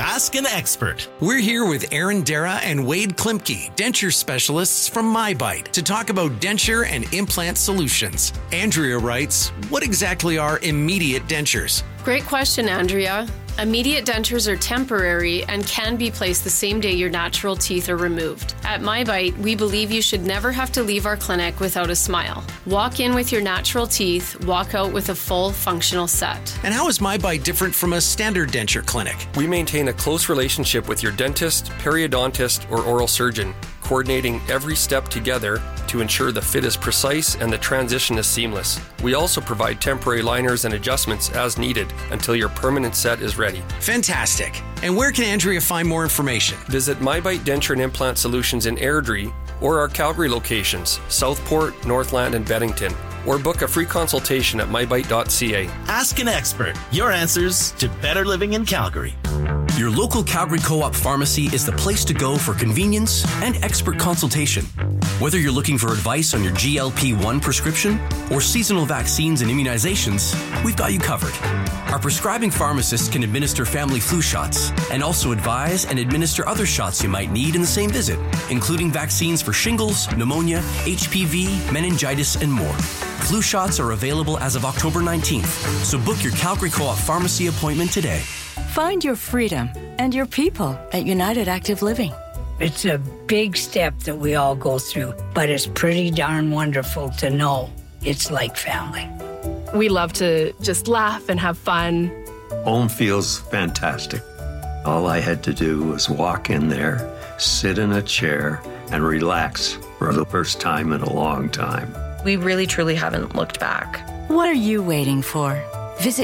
Ask an expert. We're here with Aaron Dara and Wade Klimke, denture specialists from MyBite, to talk about denture and implant solutions. Andrea writes, what exactly are immediate dentures? Great question, Andrea. Immediate dentures are temporary and can be placed the same day your natural teeth are removed. At MyBite, we believe you should never have to leave our clinic without a smile. Walk in with your natural teeth, walk out with a full functional set. And how is MyBite different from a standard denture clinic? We maintain a close relationship with your dentist, periodontist, or oral surgeon, coordinating every step together to ensure the fit is precise and the transition is seamless. We also provide temporary liners and adjustments as needed until your permanent set is ready. Fantastic. And where can Andrea find more information? Visit MyBite Denture and Implant Solutions in Airdrie or our Calgary locations, Southport, Northland, and Beddington, or book a free consultation at mybite.ca. Ask an expert. Your answers to better living in Calgary. Your local Calgary Co-op pharmacy is the place to go for convenience and expert consultation. Whether you're looking for advice on your GLP-1 prescription or seasonal vaccines and immunizations, we've got you covered. Our prescribing pharmacists can administer family flu shots and also advise and administer other shots you might need in the same visit, including vaccines for shingles, pneumonia, HPV, meningitis, and more. Flu shots are available as of October 19th, so book your Calgary Co-op pharmacy appointment today. Find your freedom and your people at United Active Living. It's a big step that we all go through, but it's pretty darn wonderful to know it's like family. We love to just laugh and have fun. Home feels fantastic. All I had to do was walk in there, sit in a chair, and relax for the first time in a long time. We really, truly haven't looked back. What are you waiting for? Visit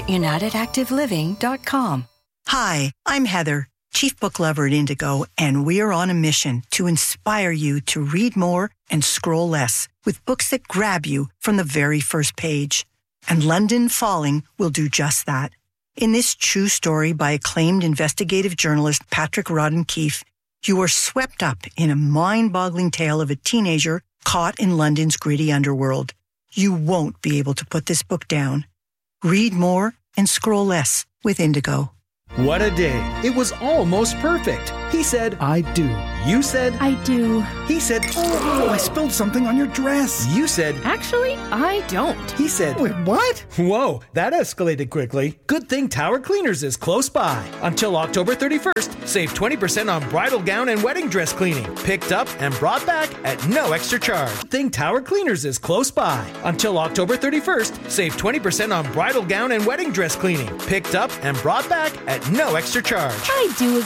UnitedActiveLiving.com. Hi, I'm Heather, Chief Book Lover at Indigo, and we are on a mission to inspire you to read more and scroll less with books that grab you from the very first page. And London Falling will do just that. In this true story by acclaimed investigative journalist Patrick Rodden Keefe, you are swept up in a mind-boggling tale of a teenager caught in London's gritty underworld. You won't be able to put this book down. Read more and scroll less with Indigo. What a day. It was almost perfect. He said, I do. You said, I do. He said, oh, I spilled something on your dress. You said, actually, I don't. He said, wait, what? Whoa, that escalated quickly. Good thing Tower Cleaners is close by. Until October 31st, save 20% on bridal gown and wedding dress cleaning. Picked up and brought back at no extra charge. Good thing Tower Cleaners is close by. Until October 31st, save 20% on bridal gown and wedding dress cleaning. Picked up and brought back at no extra charge. I do